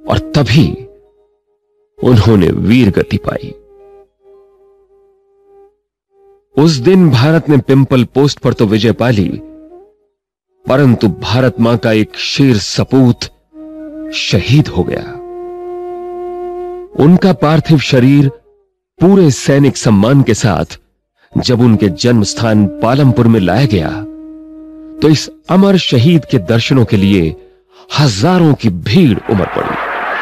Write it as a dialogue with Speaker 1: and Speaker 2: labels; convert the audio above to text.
Speaker 1: और तभी उन्होंने वीर गति पाई। उस दिन भारत ने पिंपल पोस्ट पर तो विजय पा ली, परंतु भारत मां का एक शेर सपूत शहीद हो गया। उनका पार्थिव शरीर पूरे सैनिक सम्मान के साथ जब उनके जन्म स्थान पालमपुर में लाया गया, तो इस अमर शहीद के दर्शनों के लिए हजारों की भीड़ उमड़ पड़ी।